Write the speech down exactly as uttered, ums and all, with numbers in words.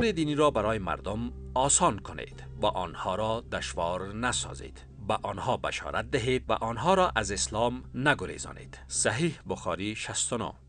کار دینی را برای مردم آسان کنید و آنها را دشوار نسازید. به آنها بشارت دهید و آنها را از اسلام نگریزانید. صحیح بخاری شصت و نه.